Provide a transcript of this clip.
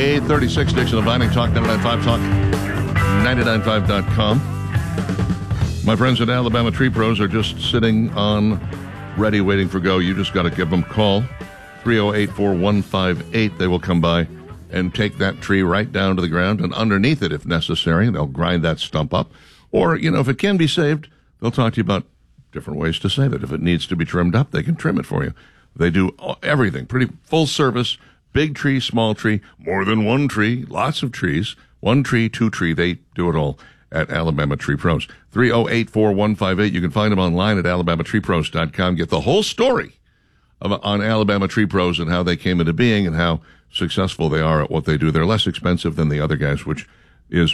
8:36, Dixon and Vining, Talk 99.5, Talk 99.5.com. My friends at Alabama Tree Pros are just sitting on ready, waiting for go. You just got to give them a call, 308-4158. They will come by and take that tree right down to the ground and underneath it if necessary. They'll grind that stump up. Or, if it can be saved, they'll talk to you about different ways to save it. If it needs to be trimmed up, they can trim it for you. They do everything, pretty full service, big tree, small tree, more than one tree, lots of trees, one tree, two tree. They do it all at Alabama Tree Pros. 308-4158. You can find them online at alabamatreepros.com. Get the whole story on Alabama Tree Pros and how they came into being and how successful they are at what they do. They're less expensive than the other guys, which is